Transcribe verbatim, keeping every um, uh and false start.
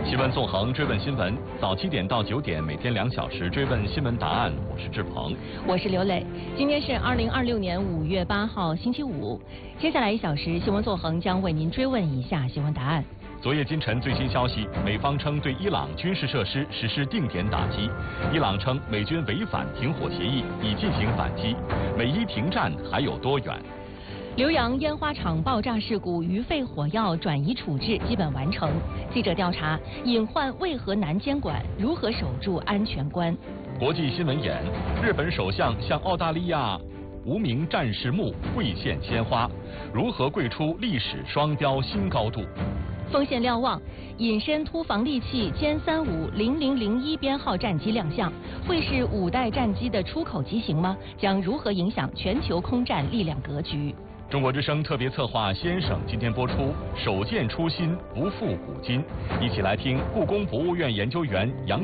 新闻纵横，追问新闻，早七点到九点，每天两小时追问新闻答案。我是志鹏， 我是刘磊。今天是二零二六年五月八号，星期五。接下来一小时，新闻纵横将为您追问以下新闻答案。 昨夜今晨最新消息，美方称对伊朗军事设施实施定点打击，伊朗称美军违反停火协议，已进行反击。美伊停战还有多远？ 浏阳烟花厂爆炸事故余废火药转移处置基本完成。记者调查，隐患为何难监管？如何守住安全关？ 国际新闻眼：日本首相向澳大利亚无名战士墓跪献鲜花，如何跪出历史双标新高度？ 锋线瞭望，隐身突防利器歼三五零零零一编号战机亮相，会是五代战机的出口机型吗？将如何影响全球空战力量格局？ 中国之声特别策划先生今天播出，首见初心不负古今，一起来听故宫博物院研究员杨